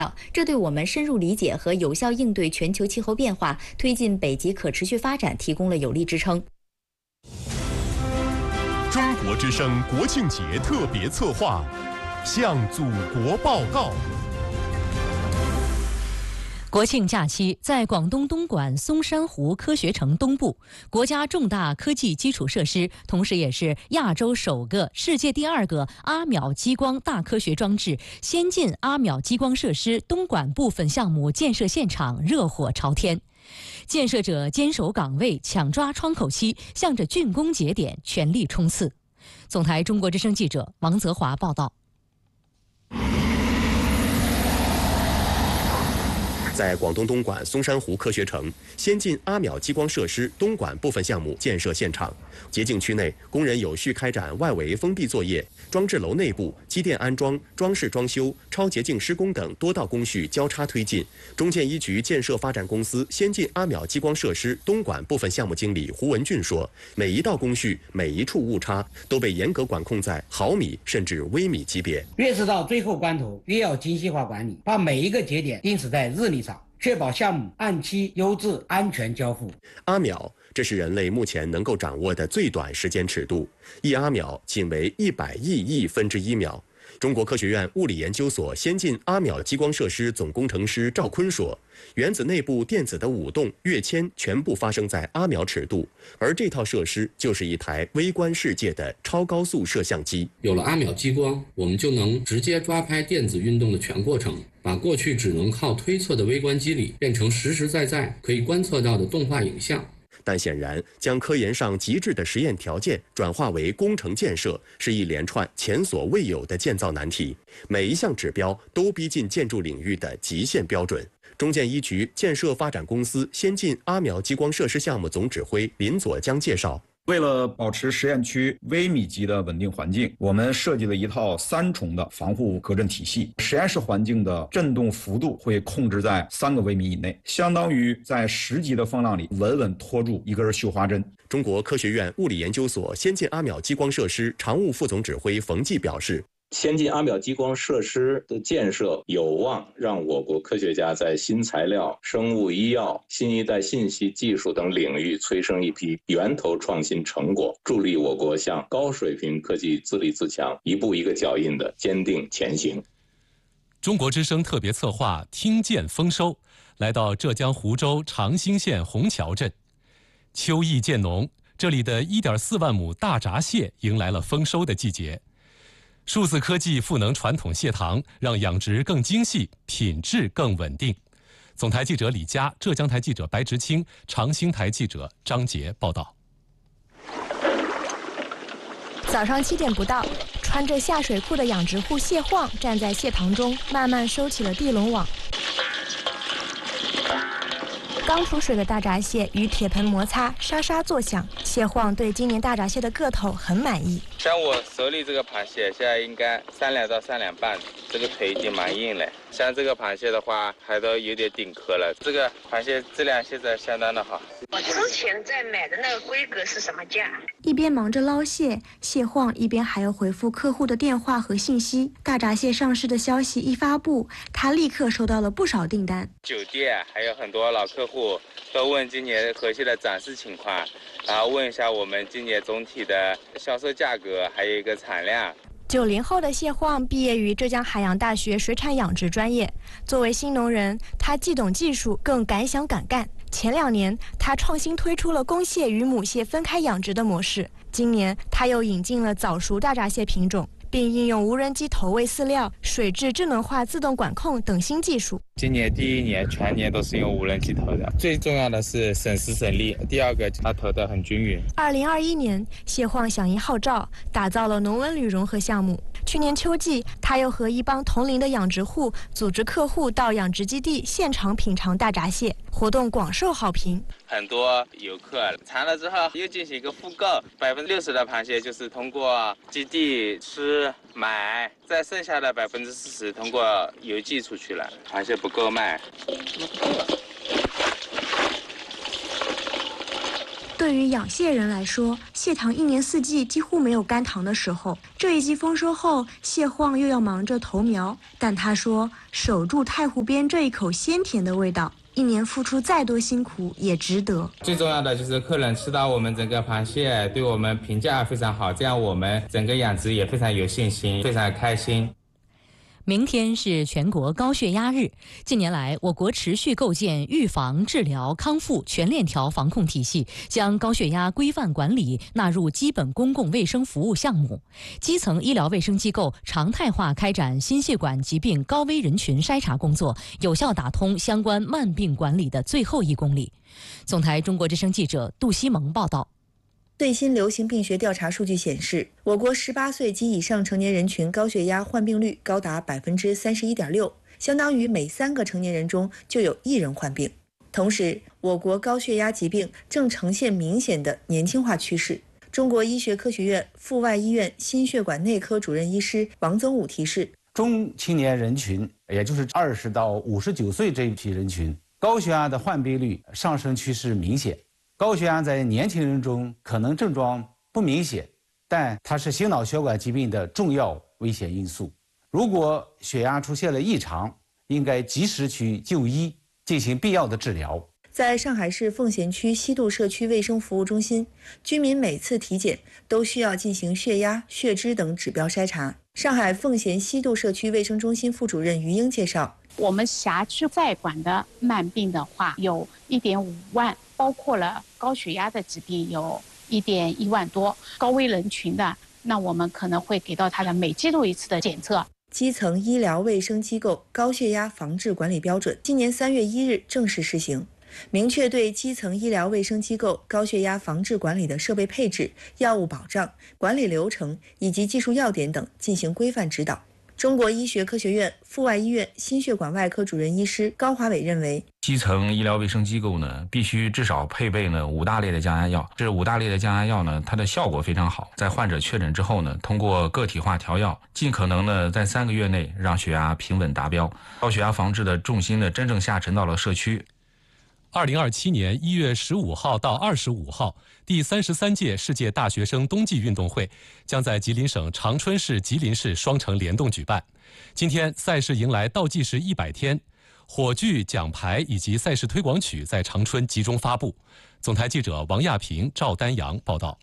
这对我们深入理解和有效应对全球气候变化、推进北极可持续发展提供了有力支撑。 中国之声国庆节特别策划，向祖国报告。 国庆假期，在广东东莞松山湖科学城东部，国家重大科技基础设施，同时也是亚洲首个、世界第2个阿秒激光大科学装置——先进阿秒激光设施东莞部分项目建设现场热火朝天。建设者坚守岗位，抢抓窗口期，向着竣工节点全力冲刺。总台中国之声记者王泽华报道。 在广东东莞松山湖科学城，先进阿秒激光设施东莞部分项目建设现场，洁净区内工人有序开展外围封闭作业，装置楼内部机电安装、装饰装修、超洁净施工等多道工序交叉推进。中建一局建设发展公司先进阿秒激光设施东莞部分项目经理胡文俊说：“每一道工序、每一处误差都被严格管控在毫米甚至微米级别。 越是到最后关头，越要精细化管理，把每一个节点定死在日历上，确保项目按期、优质、安全交付。 阿秒，这是人类目前能够掌握的最短时间尺度，一阿秒仅为100亿分之1秒。中国科学院物理研究所先进阿秒激光设施总工程师赵坤说：“原子内部电子的舞动、跃迁全部发生在阿秒尺度，而这套设施就是一台微观世界的超高速摄像机。 有了阿秒激光，我们就能直接抓拍电子运动的全过程，把过去只能靠推测的微观机理变成实实在在可以观测到的动画影像。” 但显然，将科研上极致的实验条件转化为工程建设，是一连串前所未有的建造难题。每一项指标都逼近建筑领域的极限标准。中建一局建设发展公司先进阿秒激光设施项目总指挥林佐江介绍。 为了保持实验区微米级的稳定环境，我们设计了一套3重的防护隔震体系。实验室环境的振动幅度会控制在3个微米以内，相当于在10级的风浪里稳稳拖住一根绣花针。 中国科学院物理研究所先进阿秒激光设施常务副总指挥冯骥表示。 先进阿秒激光设施的建设有望让我国科学家在新材料、生物医药、新一代信息技术等领域催生一批源头创新成果，助力我国向高水平科技自立自强一步一个脚印的坚定前行。 中国之声特别策划听见丰收，来到浙江湖州长兴县虹桥镇。秋意渐浓，这里的1.4万亩大闸蟹迎来了丰收的季节。数字科技赋能传统蟹塘，让养殖更精细，品质更稳定。总台记者李佳，浙江台记者白直清，长兴台记者张杰报道。 早上7点不到，穿着下水裤的养殖户谢晃站在蟹塘中，慢慢收起了地笼网。刚出水的大闸蟹与铁盆摩擦，沙沙作响。谢晃对今年大闸蟹的个头很满意。 像我手里这个螃蟹，现在应该3两到3两半，这个腿已经蛮硬了。像这个螃蟹的话，还都有点顶壳了。这个螃蟹质量现在相当的好。 我之前在买的那个规格是什么价？ 一边忙着捞蟹，谢晃一边还要回复客户的电话和信息。大闸蟹上市的消息一发布，他立刻收到了不少订单。 酒店还有很多老客户都问今年河蟹的展示情况，然后问一下我们今年总体的销售价格，还有一个产量。 90后的谢晃毕业于浙江海洋大学水产养殖专业。作为新农人，他既懂技术，更敢想敢干。前2年，他创新推出了公蟹与母蟹分开养殖的模式。今年，他又引进了早熟大闸蟹品种，并应用无人机投喂饲料、水质智能化自动管控等新技术。 今年第1年全年都是用无人机投的，最重要的是省时省力。第2个，它投得很均匀。 2021年，谢晃响应号召，打造了农文旅融合项目。去年秋季，他又和一帮同龄的养殖户组织客户到养殖基地现场品尝大闸蟹，活动广受好评。 很多游客尝了之后又进行一个复购，60%的螃蟹就是通过基地吃买，再剩下的40%通过邮寄出去了，螃蟹不够卖。 对于养蟹人来说，蟹塘一年四季几乎没有干塘的时候。这一季丰收后，蟹晃又要忙着投苗，但他说，守住太湖边这一口鲜甜的味道，一年付出再多辛苦也值得。 最重要的就是客人吃到我们整个螃蟹，对我们评价非常好，这样我们整个养殖也非常有信心，非常开心。 明天是全国高血压日。近年来，我国持续构建预防、治疗、康复全链条防控体系，将高血压规范管理纳入基本公共卫生服务项目。基层医疗卫生机构常态化开展心血管疾病高危人群筛查工作，有效打通相关慢病管理的最后1公里。总台中国之声记者杜西蒙报道。 最新流行病学调查数据显示，我国18岁及以上成年人群高血压患病率高达31.6%，相当于每3个成年人中就有1人患病。同时，我国高血压疾病正呈现明显的年轻化趋势。中国医学科学院阜外医院心血管内科主任医师王增武提示， 中青年人群，也就是20到59岁这一批人群，高血压的患病率上升趋势明显。高血压在年轻人中可能症状不明显，但它是心脑血管疾病的重要危险因素。如果血压出现了异常，应该及时去就医，进行必要的治疗。 在上海市奉贤区西渡社区卫生服务中心，居民每次体检都需要进行血压、血脂等指标筛查。上海奉贤西渡社区卫生中心副主任于英介绍， 我们辖区在管的慢病的话有1.5万，包括了高血压的疾病有1.1万多，高危人群的，那我们可能会给到他的每季度1次的检测。 基层医疗卫生机构高血压防治管理标准今年3月1日正式施行，明确对基层医疗卫生机构高血压防治管理的设备配置、药物保障、管理流程以及技术要点等进行规范指导。中国医学科学院阜外医院心血管外科主任医师高华伟认为， 基层医疗卫生机构呢，必须至少配备呢5大类的降压药。这5大类的降压药呢，它的效果非常好。在患者确诊之后呢，通过个体化调药，尽可能呢在3个月内让血压平稳达标。高血压防治的重心呢，真正下沉到了社区。 2027年1月15号到25号，第33届世界大学生冬季运动会将在吉林省长春市、吉林市双城联动举办。今天赛事迎来倒计时100天，火炬、奖牌以及赛事推广曲在长春集中发布。总台记者王亚平、赵丹阳报道。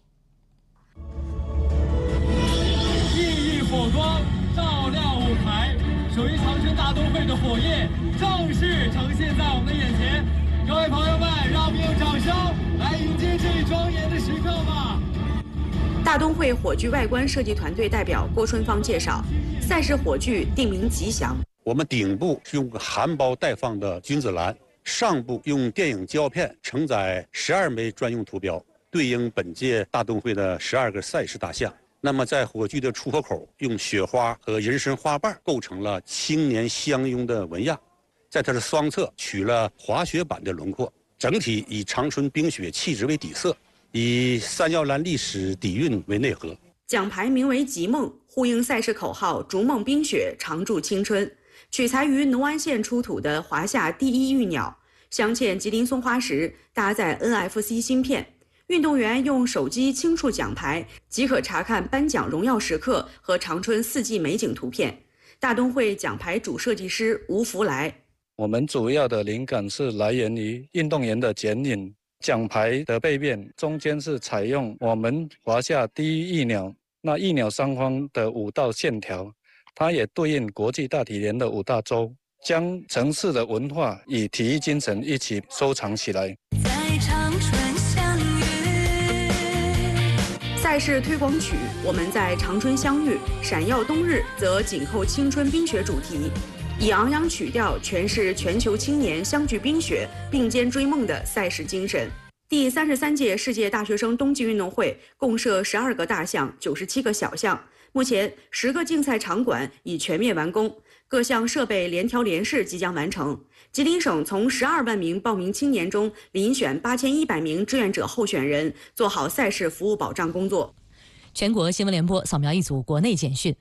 熠熠火光照亮舞台，属于长春大冬会的火焰正式呈现在我们的眼前。各位朋友们，让我们用掌声来迎接这一庄严的时刻吧。 大冬会火炬外观设计团队代表郭春芳介绍，赛事火炬定名吉祥。 我们顶部是用含苞待放的君子兰，上部用电影胶片承载12枚专用图标，对应本届大冬会的12个赛事大项。那么在火炬的出火口，用雪花和人参花瓣构成了青年相拥的纹样。在它的双侧取了滑雪板的轮廓，整体以长春冰雪气质为底色，以三药兰历史底蕴为内核。 奖牌名为吉梦，呼应赛事口号逐梦冰雪，常驻青春。取材于农安县出土的华夏第一玉鸟，镶嵌吉林松花石，搭载 NFC 芯片。运动员用手机轻触奖牌，即可查看颁奖荣耀时刻和长春4季美景图片。大冬会奖牌主设计师吴福来。 我们主要的灵感是来源于运动员的剪影，奖牌的背面中间是采用我们华夏第一玉鸟，那玉鸟上方的5道线条，它也对应国际大体联的5大洲，将城市的文化与体育精神一起收藏起来。 在长春相遇，赛事推广曲我们在长春相遇，闪耀冬日则紧扣青春冰雪主题。以昂扬曲调诠释全球青年相聚冰雪、并肩追梦的赛事精神。第33届世界大学生冬季运动会共设12个大项、97个小项，目前10个竞赛场馆已全面完工，各项设备联调联试即将完成。吉林省从12万名报名青年中遴选8100名志愿者候选人，做好赛事服务保障工作。 全国新闻联播扫描一组国内简讯。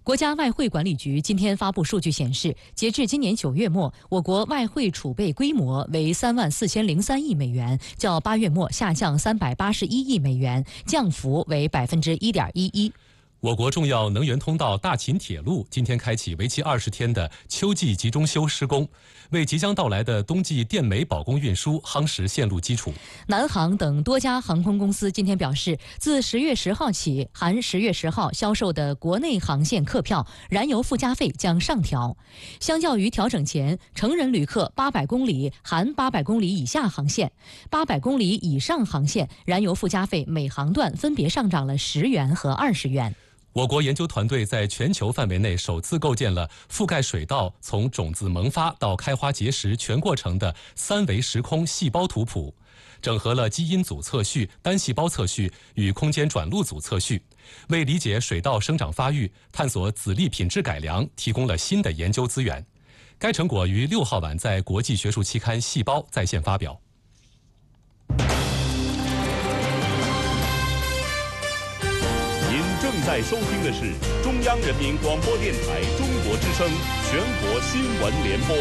国家外汇管理局今天发布数据显示，截至今年9月末，我国外汇储备规模为34003亿美元，较8月末下降381亿美元，降幅为1.11%。 我国重要能源通道大秦铁路今天开启为期20天的秋季集中修施工，为即将到来的冬季电煤保供运输夯实线路基础。 南航等多家航空公司今天表示，自10月10号起，含10月10号销售的国内航线客票燃油附加费将上调。相较于调整前，成人旅客800公里含800公里以下航线、800公里以上航线燃油附加费每航段分别上涨了10元和20元。 我国研究团队在全球范围内首次构建了覆盖水稻从种子萌发到开花结实全过程的3维时空细胞图谱，整合了基因组测序、单细胞测序与空间转录组测序，为理解水稻生长发育、探索籽粒品质改良提供了新的研究资源。该成果于6号晚在国际学术期刊《细胞》在线发表。 正在收听的是中央人民广播电台中国之声全国新闻联播。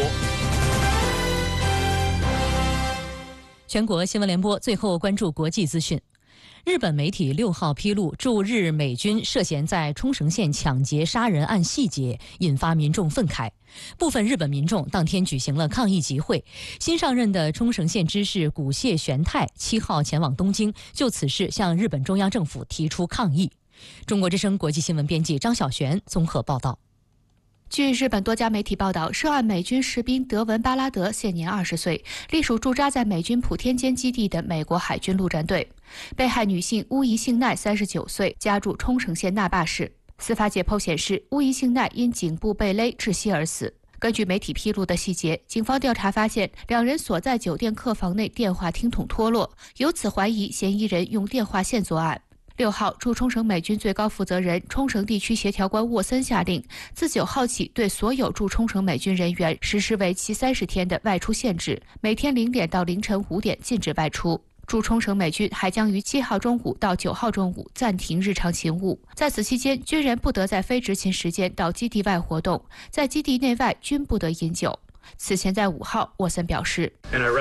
全国新闻联播最后关注国际资讯。日本媒体6号披露驻日美军涉嫌在冲绳县抢劫杀人案细节，引发民众愤慨。部分日本民众当天举行了抗议集会。新上任的冲绳县知事古谢玄太7号前往东京，就此事向日本中央政府提出抗议。中国之声国际新闻编辑张晓璇综合报道。 据日本多家媒体报道，涉案美军士兵德文·巴拉德现年20岁，隶属驻扎在美军普天间基地的美国海军陆战队。被害女性乌宜幸奈39岁，家住冲绳县那霸市。司法解剖显示，乌宜幸奈因颈部被勒窒息而死。根据媒体披露的细节，警方调查发现，两人所在酒店客房内电话听筒脱落，由此怀疑嫌疑人用电话线作案。6号，驻冲绳美军最高负责人、冲绳地区协调官沃森下令，自9号起对所有驻冲绳美军人员实施为期30天的外出限制，每天0点到凌晨5点禁止外出。驻冲绳美军还将于7号中午到9号中午暂停日常勤务，在此期间，军人不得在非执勤时间到基地外活动，在基地内外均不得饮酒。此前在5号，沃森表示，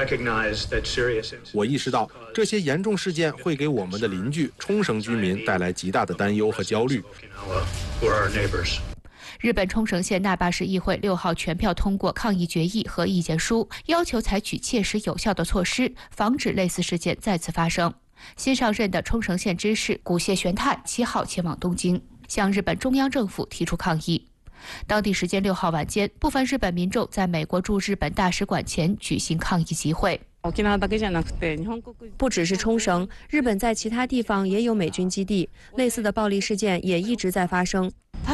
我意识到这些严重事件会给我们的邻居冲绳居民带来极大的担忧和焦虑。 日本冲绳县那霸市议会6号全票通过抗议决议和意见书，要求采取切实有效的措施，防止类似事件再次发生。新上任的冲绳县知事古谢玄太7号前往东京，向日本中央政府提出抗议。当地时间6号晚间，部分日本民众在美国驻日本大使馆前举行抗议集会。 不只是冲绳，日本在其他地方也有美军基地，类似的暴力事件也一直在发生。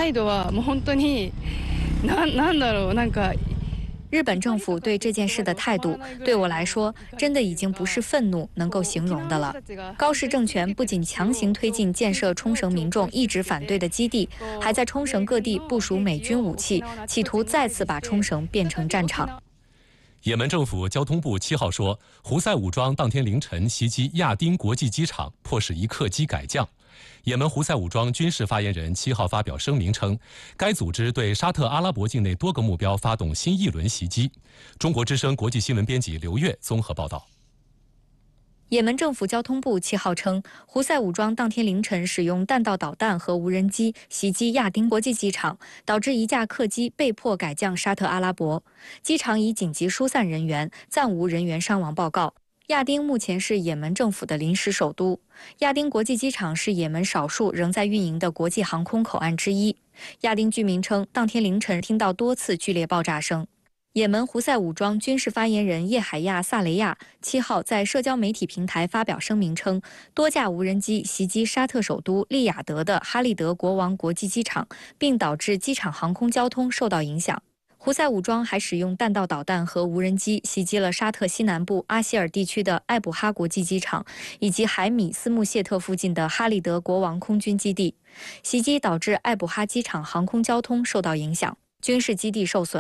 日本政府对这件事的态度，对我来说，真的已经不是愤怒能够形容的了。高市政权不仅强行推进建设冲绳民众一直反对的基地，还在冲绳各地部署美军武器，企图再次把冲绳变成战场。 也门政府交通部7号说，胡塞武装当天凌晨袭击亚丁国际机场，迫使一客机改降。也门胡塞武装军事发言人7号发表声明称，该组织对沙特阿拉伯境内多个目标发动新一轮袭击。中国之声国际新闻编辑刘越综合报道。 也门政府交通部7号称，胡塞武装当天凌晨使用弹道导弹和无人机袭击亚丁国际机场，导致一架客机被迫改降沙特阿拉伯。机场已紧急疏散人员，暂无人员伤亡报告。亚丁目前是也门政府的临时首都。亚丁国际机场是也门少数仍在运营的国际航空口岸之一。亚丁居民称，当天凌晨听到多次剧烈爆炸声。也门胡塞武装军事发言人叶海亚·萨雷亚7号在社交媒体平台发表声明称，多架无人机袭击沙特首都利雅得的哈利德国王国际机场，并导致机场航空交通受到影响。胡塞武装还使用弹道导弹和无人机袭击了沙特西南部阿希尔地区的艾卜哈国际机场，以及海米斯穆谢特附近的哈利德国王空军基地。袭击导致艾卜哈机场航空交通受到影响，军事基地受损。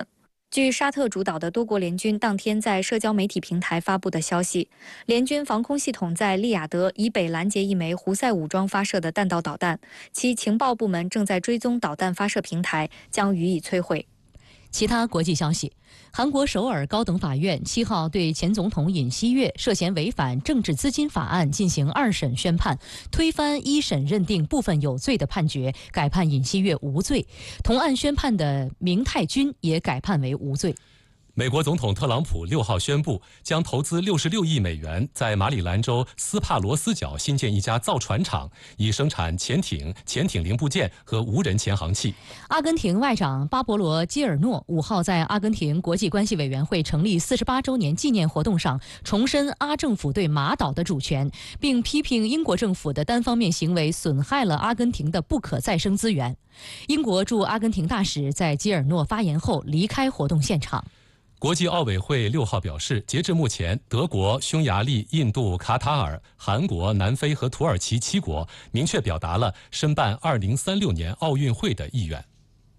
据沙特主导的多国联军当天在社交媒体平台发布的消息，联军防空系统在利雅得以北拦截一枚胡塞武装发射的弹道导弹，其情报部门正在追踪导弹发射平台，将予以摧毁。 其他国际消息，韩国首尔高等法院7号对前总统尹锡悦涉嫌违反政治资金法案进行2审宣判，推翻1审认定部分有罪的判决，改判尹锡悦无罪。同案宣判的明泰君也改判为无罪。 美国总统特朗普6号宣布，将投资66亿美元在马里兰州斯帕罗斯角新建一家造船厂，以生产潜艇、潜艇零部件和无人潜航器。 阿根廷外长巴勃罗·基尔诺5号在阿根廷国际关系委员会成立48周年纪念活动上，重申阿政府对马岛的主权，并批评英国政府的单方面行为损害了阿根廷的不可再生资源。英国驻阿根廷大使在基尔诺发言后离开活动现场。 国际奥委会6号表示，截至目前，德国、匈牙利、印度、卡塔尔、韩国、南非和土耳其7国明确表达了申办2036年奥运会的意愿。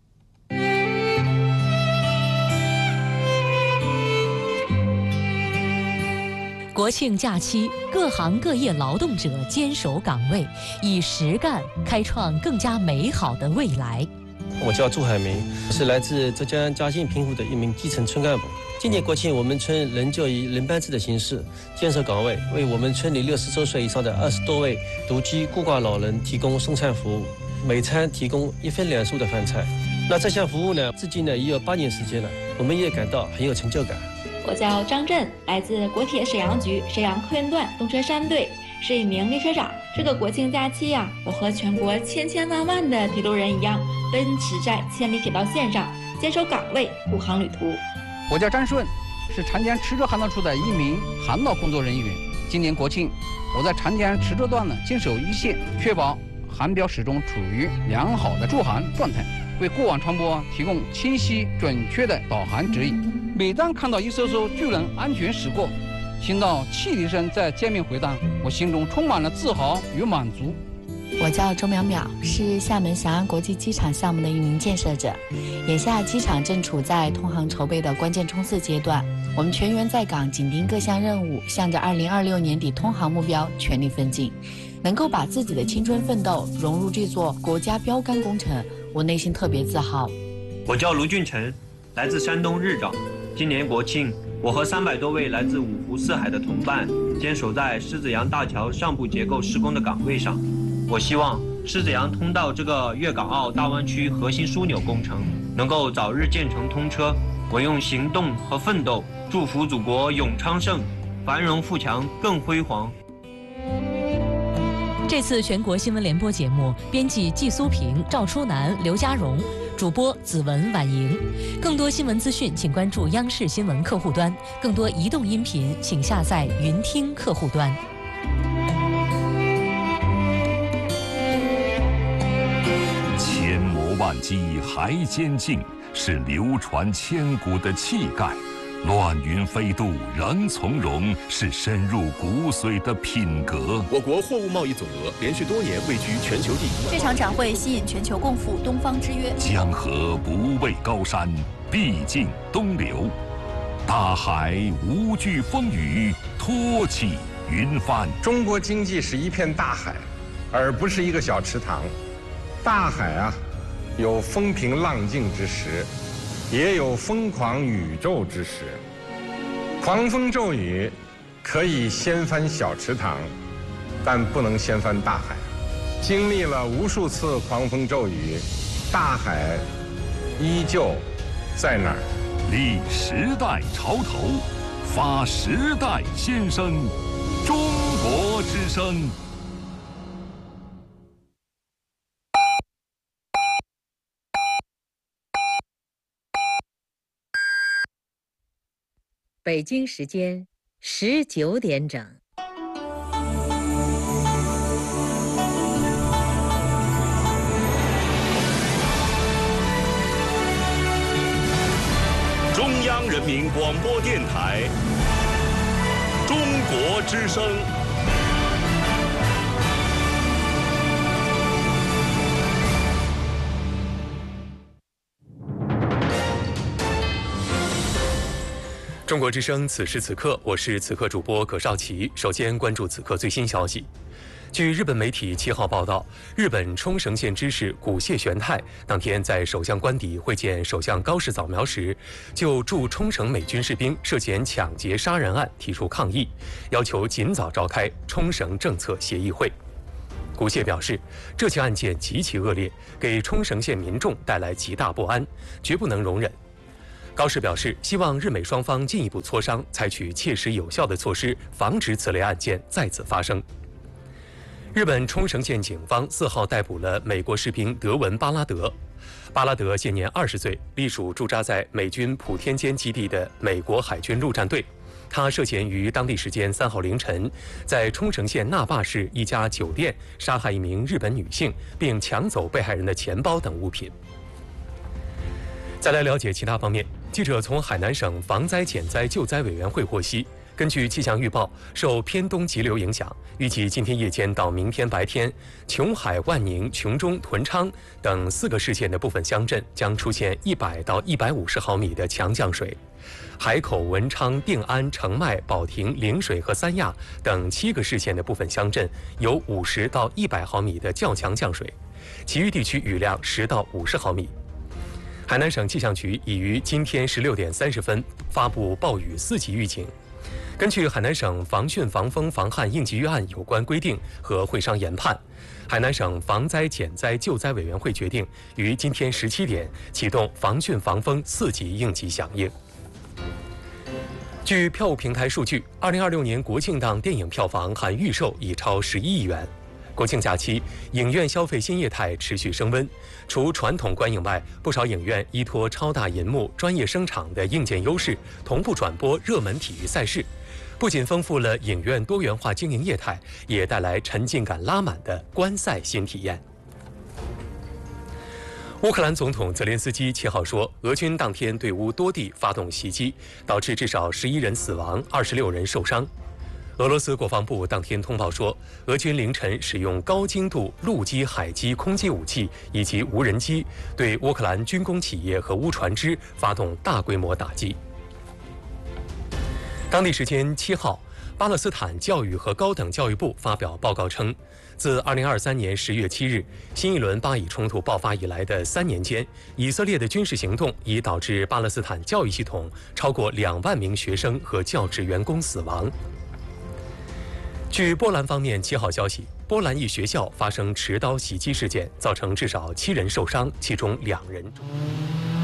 国庆假期，各行各业劳动者坚守岗位，以实干开创更加美好的未来。 我叫朱海明，是来自浙江嘉兴平湖的一名基层村干部。今年国庆，我们村仍旧以轮班制的形式坚守岗位，为我们村里60周岁以上的20多位独居孤寡老人提供送餐服务，每餐提供1分2粟的饭菜。那这项服务呢，至今呢已有8年时间了，我们也感到很有成就感。 我叫张震，来自国铁沈阳局沈阳客运段动车3队，是一名列车长。这个国庆假期呀，我和全国千万万的铁路人一样，奔驰在千里铁道线上，坚守岗位，护航旅途。 我叫张顺，是长江池州航道处的一名航道工作人员。今年国庆，我在长江池州段呢坚守一线，确保航标始终处于良好的驻航状态，为过往船舶提供清晰准确的导航指引。每当看到一艘艘巨轮安全驶过，听到汽笛声在街面回荡，我心中充满了自豪与满足。 我叫周淼淼，是厦门翔安国际机场项目的一名建设者。眼下机场正处在通航筹备的关键冲刺阶段，我们全员在岗，紧盯各项任务，向着2026年底通航目标全力奋进。能够把自己的青春奋斗融入这座国家标杆工程，我内心特别自豪。 我叫卢俊成，来自山东日照。今年国庆，我和300多位来自5湖4海的同伴坚守在狮子洋大桥上部结构施工的岗位上。我希望狮子洋通道这个粤港澳大湾区核心枢纽工程能够早日建成通车。我用行动和奋斗祝福祖国永昌盛，繁荣富强更辉煌。 这次全国新闻联播节目，编辑季苏平、赵初南、刘家荣，主播子文、婉莹。更多新闻资讯，请关注央视新闻客户端；更多移动音频，请下载云听客户端。 千磨万击还坚劲，是流传千古的气概。乱云飞渡仍从容，是深入骨髓的品格。 我国货物贸易总额连续多年位居全球第一。 这场展会吸引全球共赴东方之约。 江河不畏高山，必尽东流；大海无惧风雨，托起云帆。 中国经济是一片大海，而不是一个小池塘。大海啊，有风平浪静之时，也有疯狂宇宙之时。狂风骤雨可以掀翻小池塘，但不能掀翻大海。经历了无数次狂风骤雨，大海依旧在那儿。 立时代潮头，发时代先声，中国之声。 北京时间19点整。 中央人民广播电台中国之声。 中国之声，此时此刻，我是此刻主播葛少奇。首先关注此刻最新消息。据日本媒体7号报道，日本冲绳县知事古谢玄太当天在首相官邸会见首相高市早苗时，就驻冲绳美军士兵涉嫌抢劫杀人案提出抗议，要求尽早召开冲绳政策协议会。古谢表示，这起案件极其恶劣，给冲绳县民众带来极大不安，绝不能容忍。高市表示，希望日美双方进一步磋商，采取切实有效的措施，防止此类案件再次发生。日本冲绳县警方4号逮捕了美国士兵德文·巴拉德。巴拉德现年20岁，隶属驻扎在美军普天间基地的美国海军陆战队。他涉嫌于当地时间3号凌晨，在冲绳县那霸市一家酒店杀害一名日本女性，并抢走被害人的钱包等物品。再来了解其他方面，记者从海南省防灾减灾救灾委员会获悉，根据气象预报，受偏东急流影响，预计今天夜间到明天白天，琼海、万宁、琼中、屯昌等4个市县的部分乡镇将出现100到150毫米的强降水。海口、文昌、定安、澄迈、保亭、陵水和三亚等7个市县的部分乡镇有50到100毫米的较强降水，其余地区雨量10到50毫米。海南省气象局已于今天16点30分发布暴雨4级预警。根据海南省防汛防风防旱应急预案有关规定和会商研判，海南省防灾减灾救灾委员会决定于今天17点启动防汛防风4级应急响应。据票务平台数据，2026年国庆档电影票房含预售已超11亿元。国庆假期，影院消费新业态持续升温。除传统观影外，不少影院依托超大银幕、专业声场的硬件优势，同步转播热门体育赛事，不仅丰富了影院多元化经营业态，也带来沉浸感拉满的观赛新体验。乌克兰总统泽连斯基7号说，俄军当天对乌多地发动袭击，导致至少11人死亡，26人受伤。俄罗斯国防部当天通报说，俄军凌晨使用高精度陆基、海基、空基武器以及无人机，对乌克兰军工企业和乌船只发动大规模打击。当地时间7号，巴勒斯坦教育和高等教育部发表报告称，自2023年10月7日新一轮巴以冲突爆发以来的3年间，以色列的军事行动已导致巴勒斯坦教育系统超过2万名学生和教职员工死亡。据波兰方面7号消息，波兰一学校发生持刀袭击事件，造成至少7人受伤，其中2人重伤。